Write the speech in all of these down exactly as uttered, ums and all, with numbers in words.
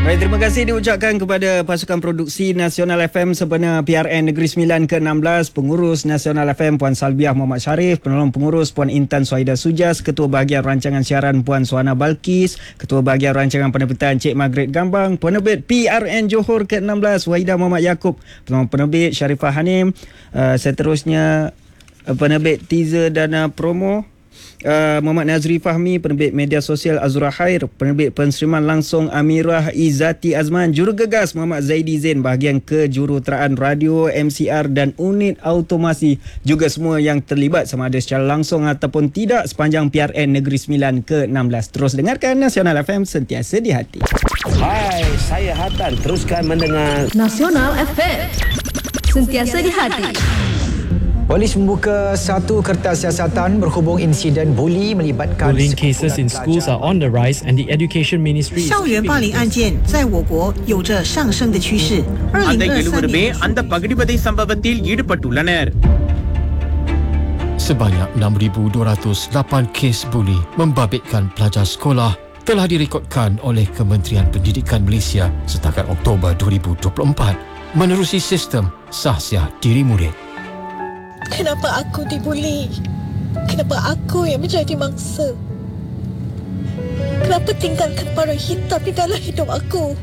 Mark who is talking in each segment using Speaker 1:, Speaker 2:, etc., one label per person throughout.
Speaker 1: Baik, terima kasih diucapkan kepada Pasukan Produksi Nasional F M sempena P R N Negeri Sembilan ke enam belas, Pengurus Nasional F M Puan Salbiah Muhammad Sharif, Penolong Pengurus Puan Intan Suhaida Sujas, Ketua Bahagian Rancangan Siaran Puan Suhana Balkis, Ketua Bahagian Rancangan Penerbitan Cik Margaret Gambang, Penerbit P R N Johor ke enam belas Wahidah Muhammad Yaakob, Penolong Penerbit Sharifah Hanim, uh, seterusnya uh, Penerbit teaser dan uh, promo Uh, Muhammad Nazri Fahmi, Penerbit Media Sosial Azura Khair, Penerbit Penseriman Langsung Amirah Izzati Azman, Jurugegas Muhammad Zaidi Zain, bahagian kejuruteraan radio, M C R dan unit automasi, juga semua yang terlibat sama ada secara langsung ataupun tidak sepanjang P R N Negeri Sembilan ke enam belas. Terus dengarkan Nasional F M, sentiasa di hati.
Speaker 2: Hai, saya Hatan. Teruskan mendengar
Speaker 3: Nasional F M, sentiasa di hati.
Speaker 4: Polis membuka satu kertas siasatan berhubung insiden buli melibatkan
Speaker 5: Bullying cases in schools are on the rise, and the Education Ministry is
Speaker 6: 校园霸凌案件在我国有着上升的趋势。
Speaker 7: அந்த எழுவரு பேர் அந்த பகிடிவதை சம்பவத்தில் ஈடுபட்டுள்ளனர்.
Speaker 8: Sebanyak enam ribu dua ratus lapan kes buli membabitkan pelajar sekolah telah direkodkan oleh Kementerian Pendidikan Malaysia setakat Oktober dua ribu dua puluh empat menerusi sistem sahsiah diri murid.
Speaker 9: Kenapa aku dibuli? Kenapa aku yang menjadi mangsa? Kenapa tinggalkan paruh hitam di dalam hidup aku?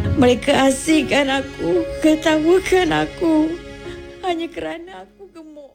Speaker 9: Mereka asingkan aku, ketawakan aku hanya kerana aku gemuk.